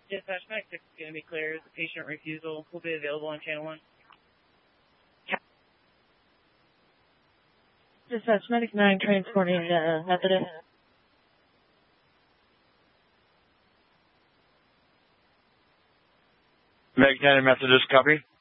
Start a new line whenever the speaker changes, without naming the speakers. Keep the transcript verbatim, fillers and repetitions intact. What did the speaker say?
Dispatch Medic six is going to be clear. The patient refusal will be available on channel one.
Dispatch Medic nine transporting uh, Methodist.
Medic nine and Methodist, copy.